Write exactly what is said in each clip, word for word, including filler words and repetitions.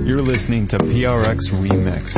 You're listening to P R X Remix.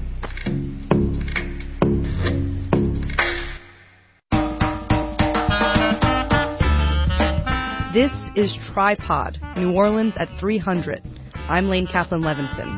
This is Tripod, New Orleans at three hundred. I'm Lane Kaplan Levinson.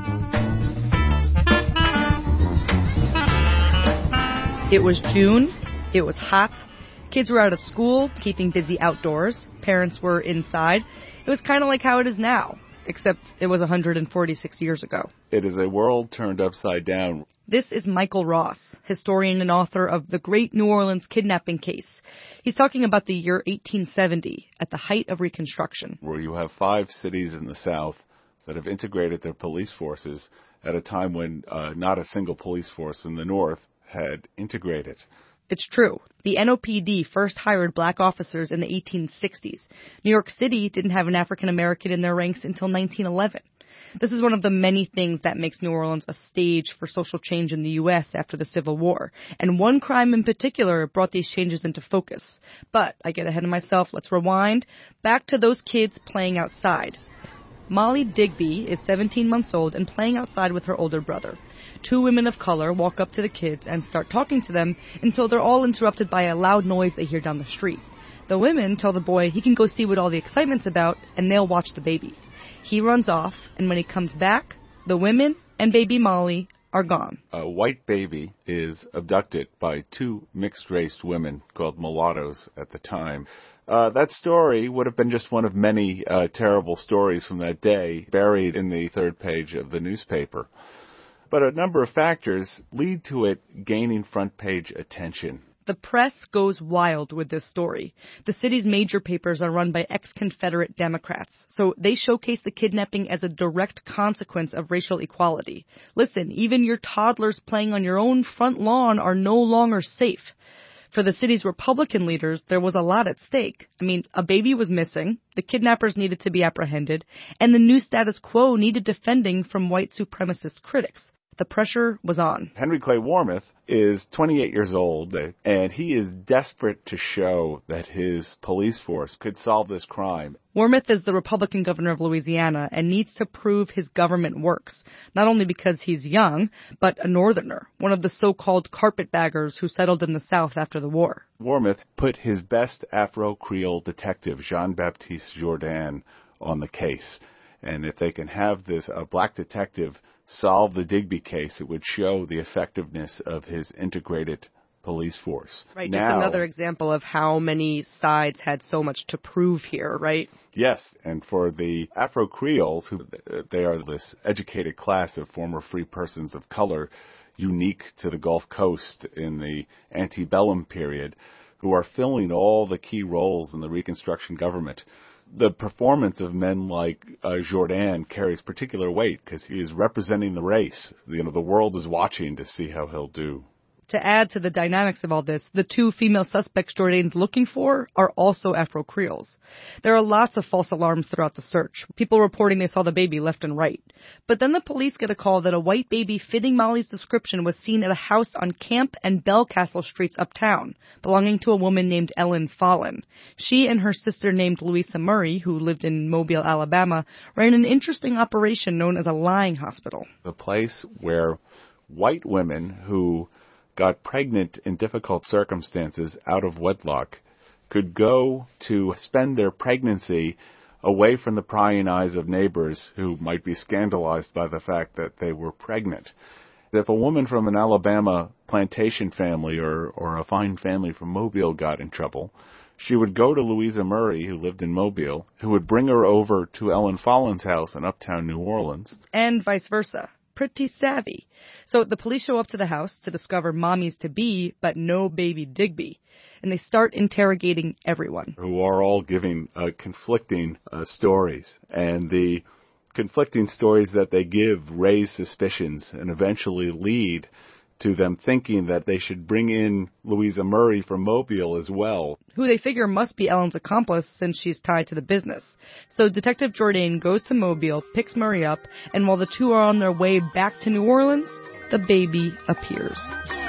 It was June. It was hot. Kids were out of school, keeping busy outdoors. Parents were inside. It was kind of like how it is now, except it was one hundred forty-six years ago. It is a world turned upside down. This is Michael Ross, historian and author of The Great New Orleans Kidnapping Case. He's talking about the year eighteen seventy, at the height of Reconstruction. Where you have five cities in the South that have integrated their police forces at a time when uh, not a single police force in the North had integrated. It's true. The N O P D first hired black officers in the eighteen sixties. New York City didn't have an African American in their ranks until nineteen eleven. This is one of the many things that makes New Orleans a stage for social change in the U S after the Civil War. And one crime in particular brought these changes into focus. But I get ahead of myself. Let's rewind. Back to those kids playing outside. Molly Digby is seventeen months old and playing outside with her older brother. Two women of color walk up to the kids and start talking to them until they're all interrupted by a loud noise they hear down the street. The women tell the boy he can go see what all the excitement's about, and they'll watch the baby. He runs off, and when he comes back, the women and baby Molly are gone. A white baby is abducted by two mixed-race women called mulattoes at the time. Uh, that story would have been just one of many uh, terrible stories from that day buried in the third page of the newspaper. But a number of factors lead to it gaining front-page attention. The press goes wild with this story. The city's major papers are run by ex-Confederate Democrats, so they showcase the kidnapping as a direct consequence of racial equality. Listen, even your toddlers playing on your own front lawn are no longer safe. For the city's Republican leaders, there was a lot at stake. I mean, a baby was missing, the kidnappers needed to be apprehended, and the new status quo needed defending from white supremacist critics. The pressure was on. Henry Clay Warmoth is twenty-eight years old, and he is desperate to show that his police force could solve this crime. Warmoth is the Republican governor of Louisiana and needs to prove his government works, not only because he's young, but a northerner, one of the so-called carpetbaggers who settled in the South after the war. Warmoth put his best Afro-Creole detective, Jean-Baptiste Jourdan, on the case. And if they can have this a black detective solve the Digby case, it would show the effectiveness of his integrated police force. Right, now, just another example of how many sides had so much to prove here, right? Yes, and for the Afro-Creoles, who they are this educated class of former free persons of color, unique to the Gulf Coast in the antebellum period, who are filling all the key roles in the Reconstruction government. The performance of men like uh, Jourdan carries particular weight because he is representing the race. You know, the world is watching to see how he'll do. To add to the dynamics of all this, the two female suspects Jourdan's looking for are also Afro-Creoles. There are lots of false alarms throughout the search, people reporting they saw the baby left and right. But then the police get a call that a white baby fitting Molly's description was seen at a house on Camp and Belcastle streets uptown, belonging to a woman named Ellen Fallon. She and her sister named Louisa Murray, who lived in Mobile, Alabama, ran an interesting operation known as a lying hospital. The place where white women who got pregnant in difficult circumstances out of wedlock could go to spend their pregnancy away from the prying eyes of neighbors who might be scandalized by the fact that they were pregnant. If a woman from an Alabama plantation family or, or a fine family from Mobile got in trouble, she would go to Louisa Murray, who lived in Mobile, who would bring her over to Ellen Fallon's house in uptown New Orleans. And vice versa. Pretty savvy. So the police show up to the house to discover mommy's to be, but no baby Digby. And they start interrogating everyone. Who are all giving uh, conflicting uh, stories. And the conflicting stories that they give raise suspicions and eventually lead to them thinking that they should bring in Louisa Murray from Mobile as well. Who they figure must be Ellen's accomplice since she's tied to the business. So Detective Jourdan goes to Mobile, picks Murray up, and while the two are on their way back to New Orleans, the baby appears.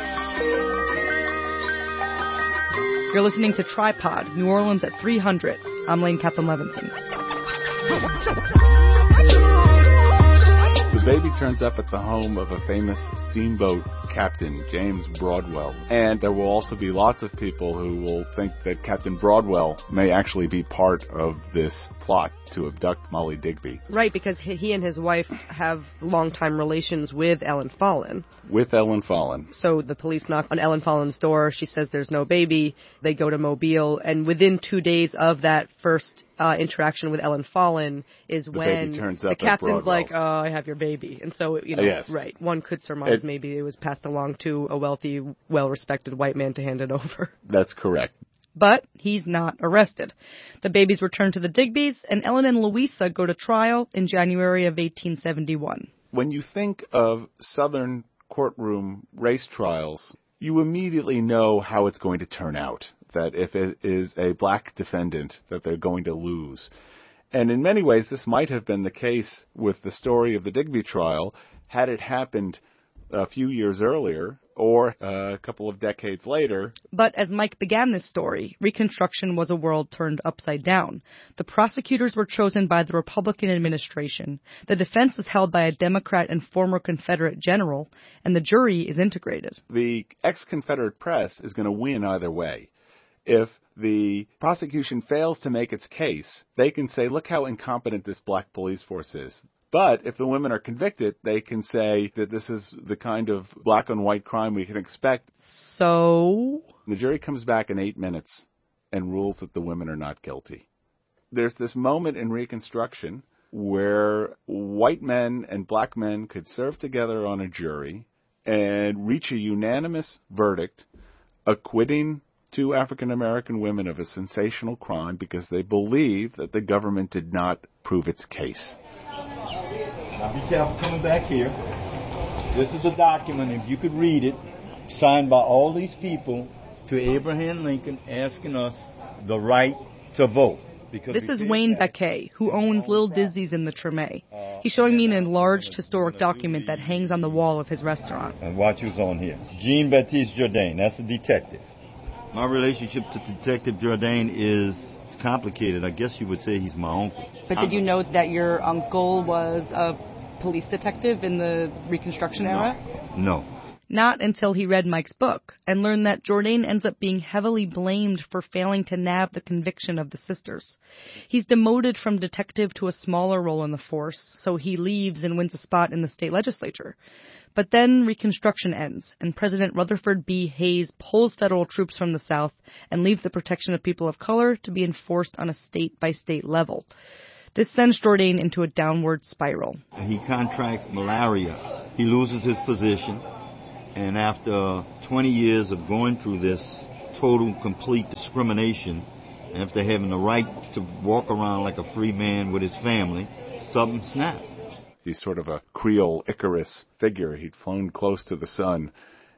You're listening to Tripod, New Orleans at three hundred. I'm Lane Kaplan Levinson. The turns up at the home of a famous steamboat captain, James Broadwell. And there will also be lots of people who will think that Captain Broadwell may actually be part of this plot to abduct Molly Digby. Right, because he and his wife have long-time relations with Ellen Follen. With Ellen Follen. So the police knock on Ellen Follen's door. She says there's no baby. They go to Mobile. And within two days of that first uh, interaction with Ellen Follen is the when baby turns up the captain's at like, oh, I have your baby. And so, you know, yes. right, one could surmise it, maybe it was passed along to a wealthy, well-respected white man to hand it over. That's correct. But he's not arrested. The baby's returned to the Digbys, and Ellen and Louisa go to trial in January of eighteen seventy-one. When you think of Southern courtroom race trials, you immediately know how it's going to turn out, that if it is a black defendant, that they're going to lose. And in many ways, this might have been the case with the story of the Digby trial had it happened a few years earlier or a couple of decades later. But as Mike began this story, Reconstruction was a world turned upside down. The prosecutors were chosen by the Republican administration, the defense is held by a Democrat and former Confederate general, and the jury is integrated. The ex-Confederate press is going to win either way. If the prosecution fails to make its case, they can say, look how incompetent this black police force is. But if the women are convicted, they can say that this is the kind of black on white crime we can expect. So? The jury comes back in eight minutes and rules that the women are not guilty. There's this moment in Reconstruction where white men and black men could serve together on a jury and reach a unanimous verdict acquitting two African-American women of a sensational crime because they believe that the government did not prove its case. Now be careful coming back here. This is the document, if you could read it, signed by all these people to Abraham Lincoln asking us the right to vote. Because this is Wayne Baquet, who owns Lil Dizzy's in the Treme. He's showing me an enlarged historic document that hangs on the wall of his restaurant. And watch who's on here. Jean-Baptiste Jourdain, that's the detective. My relationship to Detective Jourdain is complicated. I guess you would say he's my uncle. But did you know that your uncle was a police detective in the Reconstruction era? No. Not until he read Mike's book and learned that Jourdain ends up being heavily blamed for failing to nab the conviction of the sisters. He's demoted from detective to a smaller role in the force, so he leaves and wins a spot in the state legislature. But then Reconstruction ends, and President Rutherford B. Hayes pulls federal troops from the South and leaves the protection of people of color to be enforced on a state-by-state level. This sends Jourdain into a downward spiral. He contracts malaria. He loses his position. And after twenty years of going through this total, complete discrimination, after having the right to walk around like a free man with his family, something snapped. He's sort of a Creole Icarus figure. He'd flown close to the sun.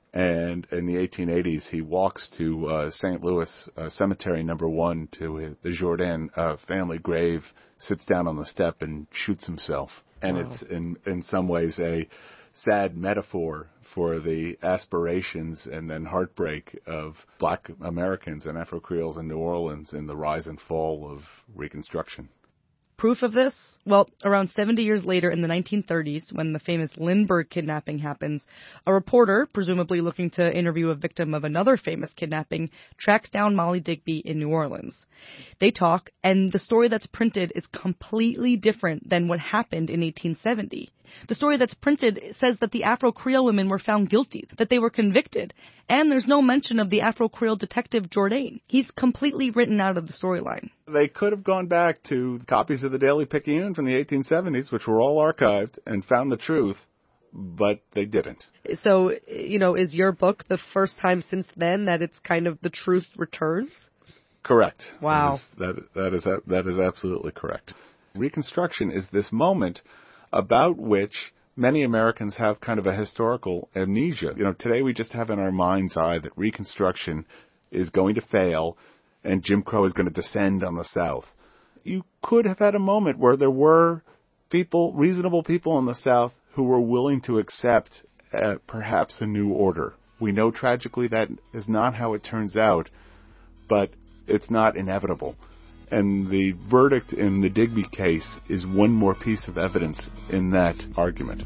And in the eighteen eighties, he walks to uh, Saint Louis uh, Cemetery Number One to the Jourdain uh, family grave, sits down on the step and shoots himself. And wow. It's in, in some ways a sad metaphor for the aspirations and then heartbreak of black Americans and Afro-Creoles in New Orleans in the rise and fall of Reconstruction. Proof of this? Well, around seventy years later in the nineteen thirties, when the famous Lindbergh kidnapping happens, a reporter, presumably looking to interview a victim of another famous kidnapping, tracks down Molly Digby in New Orleans. They talk, and the story that's printed is completely different than what happened in eighteen seventy. The story that's printed says that the Afro-Creole women were found guilty, that they were convicted, and there's no mention of the Afro-Creole detective Jourdain. He's completely written out of the storyline. They could have gone back to copies of the Daily Picayune from the eighteen seventies, which were all archived, and found the truth, but they didn't. So, you know, is your book the first time since then that it's kind of the truth returns? Correct. Wow. That is, that, that is, that is absolutely correct. Reconstruction is this moment about which many Americans have kind of a historical amnesia. You know, today we just have in our mind's eye that Reconstruction is going to fail and Jim Crow is going to descend on the South. You could have had a moment where there were people, reasonable people in the South, who were willing to accept uh, perhaps a new order. We know tragically that is not how it turns out, but it's not inevitable. And the verdict in the Digby case is one more piece of evidence in that argument.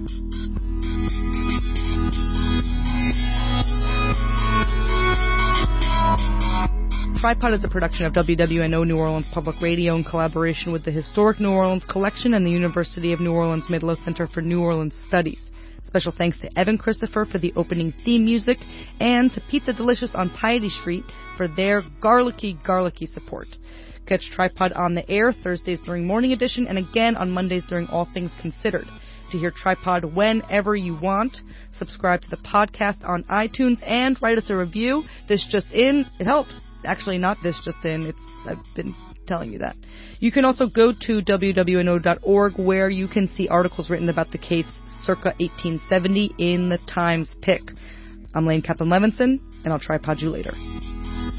Tripod is a production of W W N O New Orleans Public Radio in collaboration with the Historic New Orleans Collection and the University of New Orleans Midlo Center for New Orleans Studies. Special thanks to Evan Christopher for the opening theme music and to Pizza Delicious on Piety Street for their garlicky, garlicky support. Catch Tripod on the air Thursdays during Morning Edition and again on Mondays during All Things Considered. To hear Tripod whenever you want, subscribe to the podcast on iTunes and write us a review. This just in, it helps. Actually, not this just in. It's I've been telling you that. You can also go to W W N O dot org where you can see articles written about the case circa eighteen seventy in the Times Pick. I'm Lane Kaplan Levinson, and I'll tripod you later.